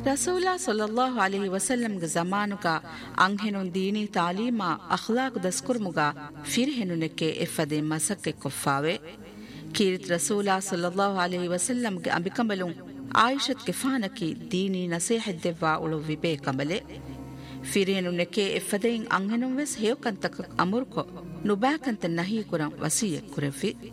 ರಸೂಲ ಸಲ್ಲಲ್ಲಾಹು ಅಲೈಹಿ ವಸಲ್ಲಂಗೆ ಜಮಾನುಗ ಅಂಹೆನುನ್ ದೀನಿ ತಾಲೀಮಾ ಅಖ್ಲಾಕ್ ದಸ್ಕುರ್ಮುಗ ಫಿರ್ಹೆನುನೆಕ್ಕೆ ಎಫ್ಫದೆ ಮಸಕ್ಕೆ ಕೊಫ್ಫಾವೆ ಕೀರಿತ್ ರಸೂಲ ಸಲ್ಲಲ್ಲಾಹು ಅಲೈಹಿ ವಸಲ್ಲಂಗೆ ಅಂಬಿಕಂಬಲು ಆಯಿಷತ್ ಗೆಫಾನಕಿ ದೀನಿ ನಸೀಹದ್ದೆವ್ವಾ ಉಳು ವಿಬೇ ಕಂಬಲೆ ಫಿರ್ಹೆನುನೆಕ್ಕೆ ಎಫ್ಫದೆಯಿನ್ ಅಂಹೆನುನ್ ವೆಸ್ ಹೇಯಕಂತಕ ಅಮುರ್ಕೊ ನುಬಾಕಂತ ನಹಿ ಕುರಂ ವಸಿಯ ಕುರೆಫಿ